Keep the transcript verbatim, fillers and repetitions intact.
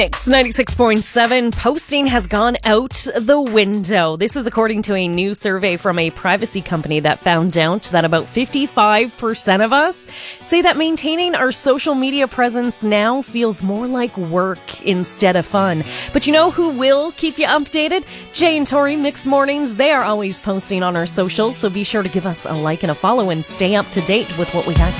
ninety-six point seven, posting has gone out the window. This is according to a new survey from a privacy company that found out that about fifty-five percent of us say that maintaining our social media presence now feels more like work instead of fun. But you know who will keep you updated? Jay and Tori, Mixed Mornings. They are always posting on our socials, so be sure to give us a like and a follow and stay up to date with what we got